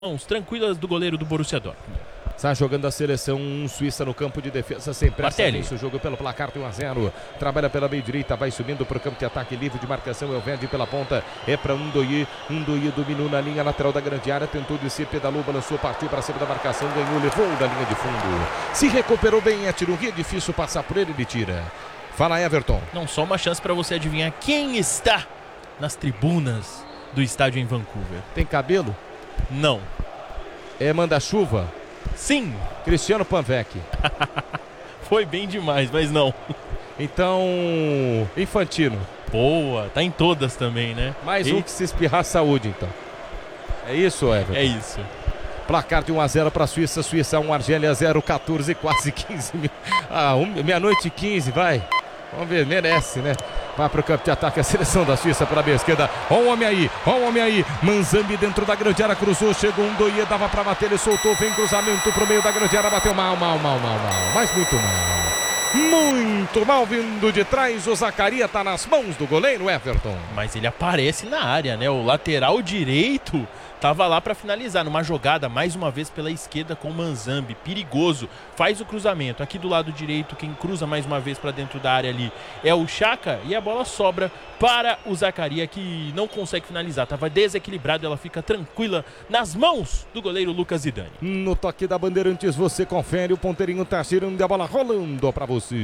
mãos tranquilas do goleiro do Borussia Dortmund. Está jogando a seleção Suíça no campo de defesa sem pressa. Isso, o jogo pelo placar de 1-0. Trabalha pela meia direita, vai subindo para o campo de ataque livre de marcação. Elvedi pela ponta, é para Undoyi. Undoyi dominou na linha lateral da grande área, tentou descer, pedalou, balançou, partiu para cima da marcação, ganhou, levou da linha de fundo. Se recuperou bem, é tiro, é difícil passar por ele, tira. Fala, Everton. Não, só uma chance para você adivinhar quem está nas tribunas do estádio em Vancouver. Tem cabelo? Não. É manda-chuva? Sim. Cristiano Panvec. Foi bem demais, mas não. Então, Infantino. Boa, tá em todas também, né? Mais um que se espirrar saúde, então. É isso, Everton? É isso. Placar de 1-0 para a Suíça. Suíça 1, Argélia 0, 14, quase 15 mil. Meia-noite e 15, vai. Vamos ver, merece, né? Vai para o campo de ataque a seleção da Suíça para a meia esquerda. Ó o homem aí, Manzambi dentro da grande área, cruzou, chegou Undoyi, dava para bater, ele soltou, vem cruzamento para o meio da grande área, bateu mal, mas muito mal. Muito mal vindo de trás, o Zaccaria tá nas mãos do goleiro Everton. Mas ele aparece na área, né? O lateral direito tava lá para finalizar, numa jogada mais uma vez pela esquerda com o Manzambi, perigoso, faz o cruzamento, aqui do lado direito quem cruza mais uma vez para dentro da área ali é o Xhaka e a bola sobra para o Zaccaria que não consegue finalizar, tava desequilibrado, ela fica tranquila nas mãos do goleiro Lucas Zidane. No toque da Bandeirantes você confere, o ponteirinho tá girando e a bola rolando para você.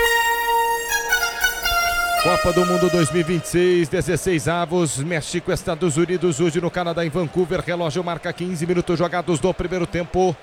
Copa do Mundo 2026, 16 avos, México, Estados Unidos, hoje no Canadá, em Vancouver, relógio marca 15 minutos jogados do primeiro tempo.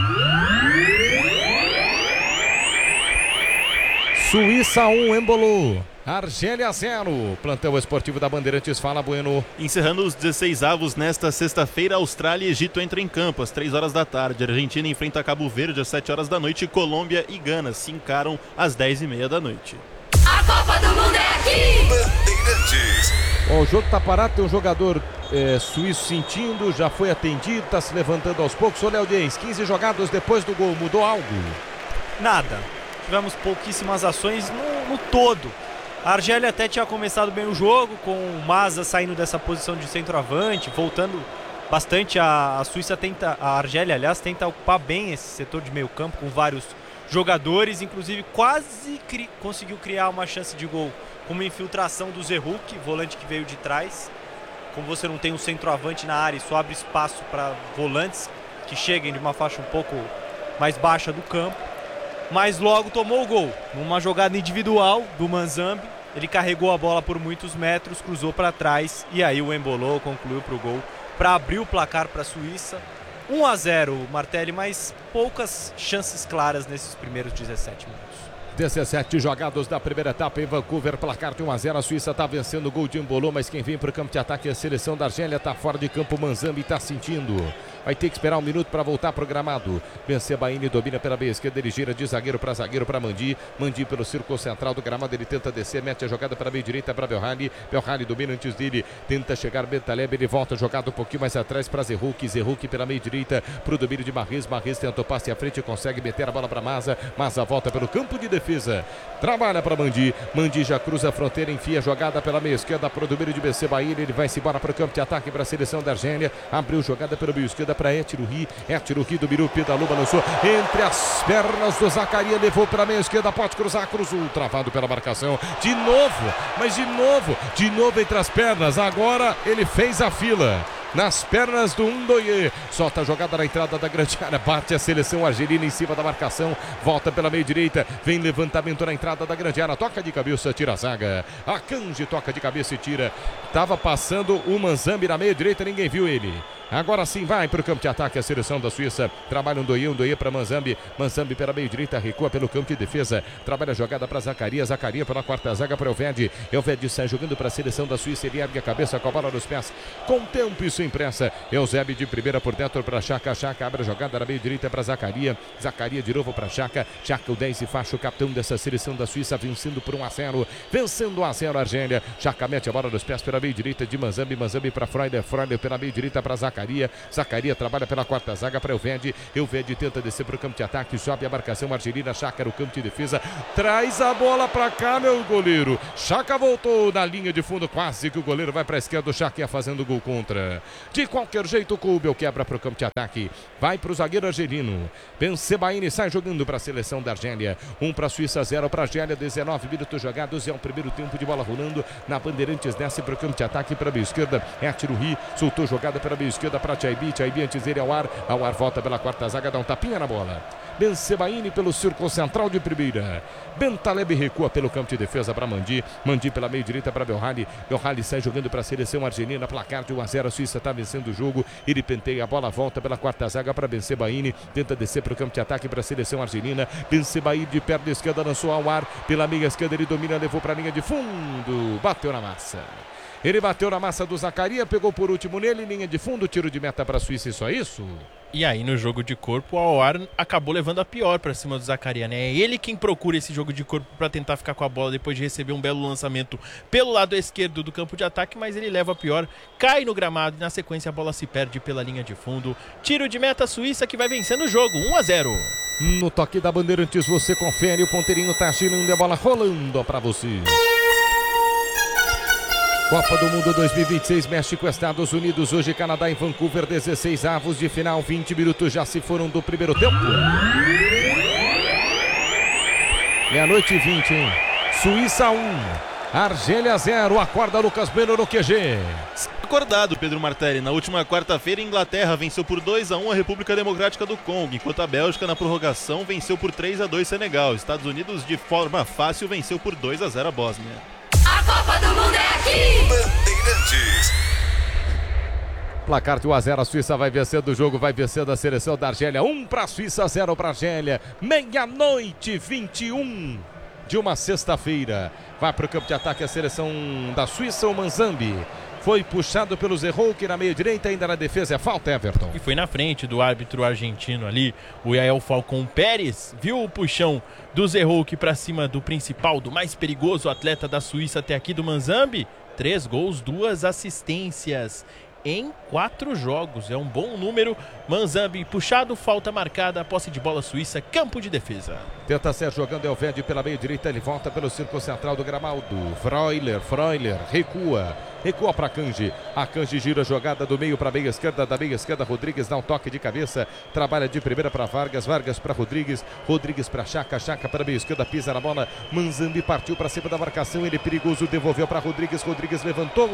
Suíça 1, Embolo. Argélia 0, plantel esportivo da Bandeirantes, fala Bueno. Encerrando os 16 avos nesta sexta-feira, Austrália e Egito entram em campo às 3 horas da tarde, Argentina enfrenta Cabo Verde às 7 horas da noite, Colômbia e Gana se encaram às 10h30 da noite. A Copa do Mundo é aqui! Bandeirantes. Bom, o jogo tá parado, tem um jogador suíço sentindo, já foi atendido, tá se levantando aos poucos. Ô Léo Dias, 15 jogados depois do gol, mudou algo? Nada, tivemos pouquíssimas ações no todo. A Argélia até tinha começado bem o jogo, com o Maza saindo dessa posição de centroavante, voltando bastante. A Suíça tenta, a Argélia aliás, tenta ocupar bem esse setor de meio campo com vários jogadores, inclusive quase conseguiu criar uma chance de gol com uma infiltração do Zerhouk, volante que veio de trás. Como você não tem um centroavante na área, isso abre espaço para volantes que cheguem de uma faixa um pouco mais baixa do campo. Mas logo tomou o gol, numa jogada individual do Manzambi. Ele carregou a bola por muitos metros, cruzou para trás e aí o Embolo concluiu para o gol para abrir o placar para a Suíça. 1-0, Martelli, mas poucas chances claras nesses primeiros 17 minutos. 17 jogados da primeira etapa em Vancouver, placar de 1-0, a Suíça está vencendo o gol de Embolo, mas quem vem para o campo de ataque é a seleção da Argélia, está fora de campo, Manzambi está sentindo. Vai ter que esperar um minuto para voltar para o gramado. Bensebaini domina pela meia esquerda, ele gira de zagueiro para Mandi. Mandi pelo círculo central do gramado, ele tenta descer, mete a jogada para a meia direita para Belhali. Belhali domina antes dele, tenta chegar Bentaleb, ele volta, jogada um pouquinho mais atrás para Zerhouk. Zerhouk pela meia direita para o domínio de Mahrez. Mahrez tenta o passe à frente, consegue meter a bola para Maza. Maza volta pelo campo de defesa, trabalha para Mandi. Mandi já cruza a fronteira, enfia a jogada pela meia esquerda para o domínio de Bensebaini. Ele vai se embora para o campo de ataque para a seleção da Argélia. Abriu jogada pela meia esquerda para Etiruhi dominou, pedalou, balançou entre as pernas do Zaccaria, levou para a meia esquerda, pode cruzar, cruzou, travado pela marcação, de novo entre as pernas, agora ele fez a fila. Nas pernas do Undoyi, solta a jogada na entrada da grande área, bate a seleção argelina em cima da marcação, volta pela meia direita, vem levantamento na entrada da grande área, toca de cabeça, tira a zaga, Akanji toca de cabeça e tira, tava passando o Manzambi na meia direita, ninguém viu ele. Agora sim vai para o campo de ataque a seleção da Suíça. Trabalha Undoyi para Manzambi. Manzambi pela meia direita, recua pelo campo de defesa. Trabalha a jogada para Zaccaria. Zaccaria pela quarta zaga para Elvedi. Elvedi sai jogando para a seleção da Suíça. Ele ergue a cabeça com a bola nos pés. Com tempo isso impressa. Eusébio de primeira por dentro para Xhaka. Xhaka abre a jogada na meia direita para Zaccaria. Zaccaria de novo para Xhaka. Xhaka o 10 e faixa, o capitão dessa seleção da Suíça, vencendo por 1-0. Vencendo 1-0 a Argélia. Xhaka mete a bola nos pés pela meia direita de Manzambi. Manzambi para Freuler. Freuler pela meia direita para Zaccaria. Zacaria. Zacaria trabalha pela quarta zaga para Elvede. Elvede tenta descer para o campo de ataque, sobe a marcação argelina. Chácara, o campo de defesa, traz a bola para cá, meu goleiro. Chaca voltou na linha de fundo, quase que o goleiro vai para a esquerda. O Chaca fazendo gol contra. De qualquer jeito, o Kubel quebra para o campo de ataque. Vai para o zagueiro argelino. Bensebaini sai jogando para a seleção da Argélia. 1 para a Suíça, 0 para a Argélia. 19 minutos jogados. É o primeiro tempo de bola rolando. Na Bandeirantes desce para o campo de ataque para a meia esquerda. É Atiruhi. Soltou jogada pela meia esquerda para Tchaibi. Tchaibi antes dele ao ar. Ao ar volta pela quarta zaga. Dá um tapinha na bola. Bensebaini pelo círculo central de primeira. Bentaleb recua pelo campo de defesa para Mandi. Mandi pela meia direita para Belhali. Belhali sai jogando para a seleção argelina. Placar de 1 a 0. A Suíça está vencendo o jogo. Ele penteia a bola, volta pela quarta zaga para Bensebaini. Tenta descer para o campo de ataque para a seleção argelina. Bensebaini de perna esquerda lançou ao ar. Pela meia esquerda ele domina, levou para a linha de fundo. Bateu na massa. Ele bateu na massa do Zacaria, pegou por último nele, linha de fundo, tiro de meta para a Suíça, e só isso? E aí no jogo de corpo, o Aouar acabou levando a pior para cima do Zacaria, né? É ele quem procura esse jogo de corpo para tentar ficar com a bola depois de receber um belo lançamento pelo lado esquerdo do campo de ataque, mas ele leva a pior, cai no gramado e na sequência a bola se perde pela linha de fundo. Tiro de meta Suíça que vai vencendo o jogo, 1 a 0. No toque da Bandeirantes você confere, o ponteirinho tá girando e a bola rolando para você. Copa do Mundo 2026, México, Estados Unidos, hoje Canadá em Vancouver, 16 avos de final, 20 minutos já se foram do primeiro tempo. Meia-noite e 20, hein? Suíça 1, Argélia 0, acorda Lucas Bueno no QG. Acordado, Pedro Martelli. Na última quarta-feira, a Inglaterra venceu por 2 a 1 a República Democrática do Congo, enquanto a Bélgica, na prorrogação, venceu por 3 a 2 Senegal. Estados Unidos, de forma fácil, venceu por 2 a 0 a Bósnia. A Copa do Mundo é aqui! Bandeirantes. Placar de 1 a 0, a Suíça vai vencendo o jogo, vai vencendo a seleção da Argélia. 1 para a Suíça, 0 para a Argélia. Meia-noite 21 de uma sexta-feira. Vai para o campo de ataque a seleção da Suíça, o Manzambi. Foi puxado pelo Zerrouk na meia direita, ainda na defesa é falta, Everton. E foi na frente do árbitro argentino ali, o Yael Falcão Pérez, viu o puxão do Zerrouk para cima do principal, do mais perigoso atleta da Suíça até aqui, do Manzambi. 3 gols, 2 assistências em 4 jogos, é um bom número. Manzambi puxado, falta marcada, posse de bola Suíça, campo de defesa. Tenta ser jogando Elvede pela meia direita, ele volta pelo círculo central do gramado. Freuler recua para Kanji. A Kanji gira a jogada do meio para a meia esquerda, da meia esquerda Rodrigues dá um toque de cabeça, trabalha de primeira para Vargas, Vargas para Rodrigues, Rodrigues para Chaca, Chaca para a meia esquerda, pisa na bola, Manzambi partiu para cima da marcação, ele perigoso, devolveu para Rodrigues, Rodrigues levantou.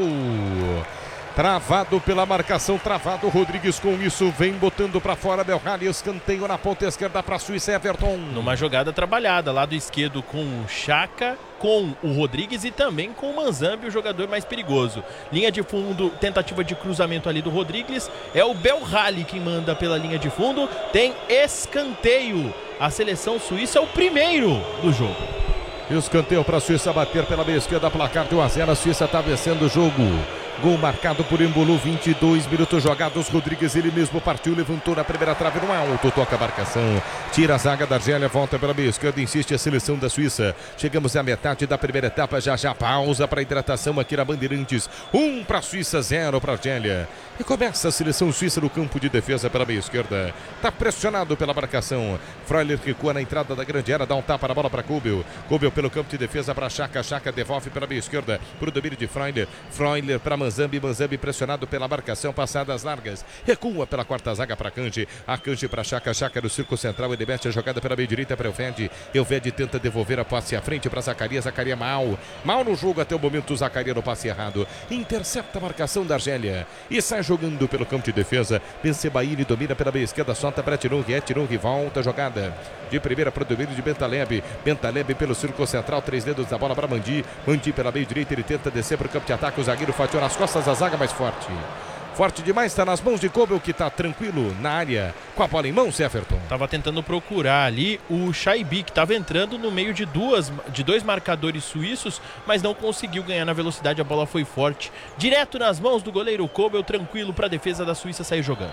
Travado pela marcação, travado Rodrigues, com isso vem botando para fora Belhali, escanteio na ponta esquerda para a Suíça, Everton. Numa jogada trabalhada, lado esquerdo com o Chaca, com o Rodrigues e também com o Manzambi, o jogador mais perigoso. Linha de fundo, tentativa de cruzamento ali do Rodrigues, é o Belhali quem manda pela linha de fundo, tem escanteio. A seleção suíça é o primeiro do jogo. E o escanteio para a Suíça bater pela meia esquerda, placar de 1 a 0, a Suíça está vencendo o jogo. Gol marcado por Embolo, 22 minutos jogados. Rodrigues, ele mesmo partiu, levantou na primeira trave no alto, toca a marcação. Tira a zaga da Argélia, volta pela meia esquerda, insiste a seleção da Suíça. Chegamos à metade da primeira etapa, já pausa para hidratação aqui na Bandeirantes. 1 para a Suíça, 0 para a Argélia. E começa a seleção suíça no campo de defesa pela meia esquerda. Está pressionado pela marcação. Freuler recua na entrada da grande área, dá um tapa na bola para Kubel. Kubel pelo campo de defesa para Chaca, Chaca devolve pela meia esquerda para o domínio de Freuler. Freuler para Manzambi, Manzambi pressionado pela marcação, passadas largas, recua pela quarta zaga para Kanji, a Kanji para Chaca, Chaca no círculo central, ele mete a jogada pela meia direita para Elvede, Elvede tenta devolver a passe à frente para Zacaria, Zacaria mal no jogo até o momento, Zacaria no passe errado, intercepta a marcação da Argélia e sai jogando pelo campo de defesa, Bensebaini domina pela meia esquerda, solta para Tirung, volta a jogada de primeira para o domínio de Bentaleb, Bentaleb pelo círculo central, 3 dedos da bola para Mandi, Mandi pela meia direita, ele tenta descer para o campo de ataque, o zagueiro fatiou nas costas, a zaga mais forte. Forte demais, está nas mãos de Kubel, que está tranquilo na área, com a bola em mãos, Everton. Tava tentando procurar ali o Tchaibi, que estava entrando no meio de dois marcadores suíços, mas não conseguiu ganhar na velocidade, a bola foi forte. Direto nas mãos do goleiro Kubel, tranquilo para a defesa da Suíça sair jogando.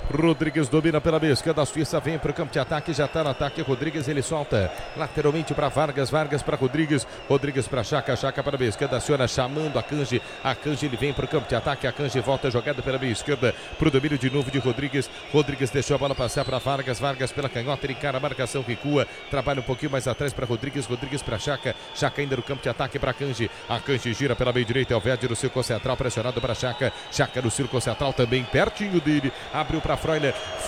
Rodrigues domina pela meia esquerda, a Suíça vem para o campo de ataque, já está no ataque, Rodrigues, ele solta lateralmente para Vargas, Vargas para Rodrigues, Rodrigues para Chaca, Chaca para a meia esquerda, aciona chamando a Kanji ele vem para o campo de ataque, a Kanji volta a jogada pela meia esquerda, para o domínio de novo de Rodrigues, Rodrigues deixou a bola passar para Vargas, Vargas pela canhota, ele encara a marcação, recua, trabalha um pouquinho mais atrás para Rodrigues, Rodrigues para Chaca, Chaca ainda no campo de ataque para a Kanji gira pela meia direita, é o Verde no círculo central, pressionado para Chaca, Chaca no círculo central também, pertinho dele, abriu para Freuler,